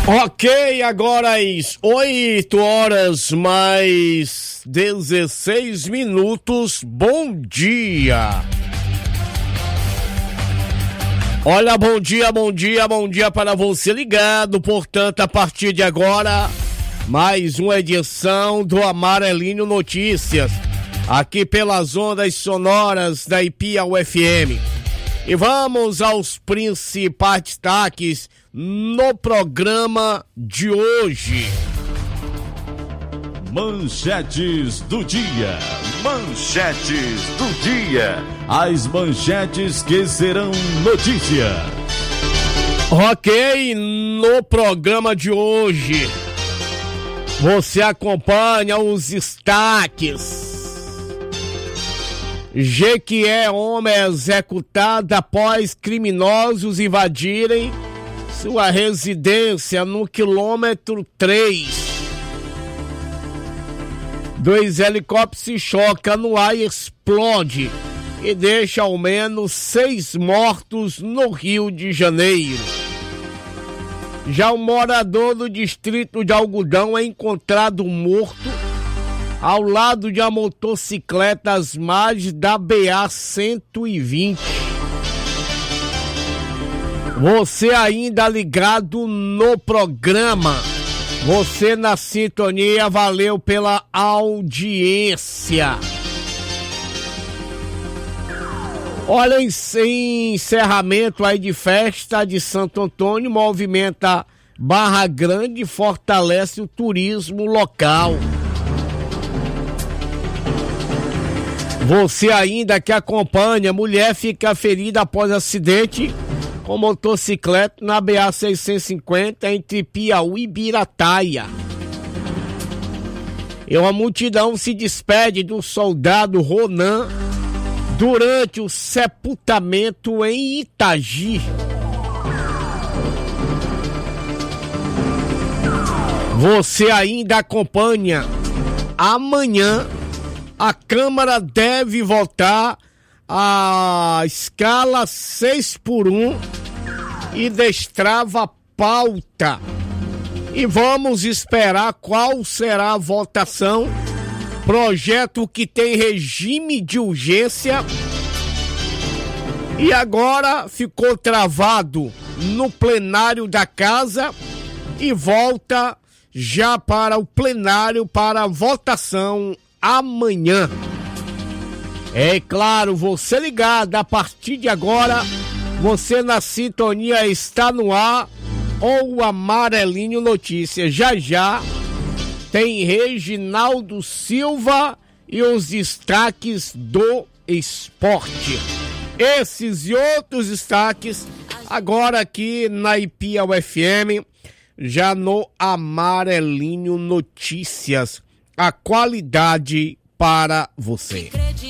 Ok, agora às 8 horas mais 16 minutos. Bom dia. Olha, bom dia para você ligado. Portanto, a partir de agora, mais uma edição do Amarelinho Notícias, aqui pelas ondas sonoras da Ipiauí-FM. E vamos aos principais destaques no programa de hoje. Manchetes do dia. As manchetes que serão notícia. Ok, no programa de hoje você acompanha os destaques. Jequié, homem é executado após criminosos invadirem sua residência no quilômetro 3. 2 helicópteros se chocam no ar e explode e deixa ao menos 6 mortos no Rio de Janeiro. Já o morador do distrito de Algodão é encontrado morto ao lado de uma motocicleta às margens da BA-120. Você ainda ligado no programa, você na sintonia, valeu pela audiência. Olha, em encerramento aí de festa de Santo Antônio, movimenta Barra Grande e fortalece o turismo local. Você ainda que acompanha, mulher fica ferida após acidente com motocicleta na BA-650 entre Piauí e Birataia. E uma multidão se despede do soldado Ronan durante o sepultamento em Itagi. Você ainda acompanha, amanhã a Câmara deve votar a escala 6x1 e destrava a pauta. E vamos esperar qual será a votação. Projeto que tem regime de urgência e agora ficou travado no plenário da casa e volta já para o plenário para a votação amanhã. É claro, você ligado, a partir de agora, você na sintonia está no ar, ou o Amarelinho Notícias. Já tem Reginaldo Silva e os destaques do esporte. Esses e outros destaques agora aqui na Ipiauí-FM, já no Amarelinho Notícias. A qualidade para você.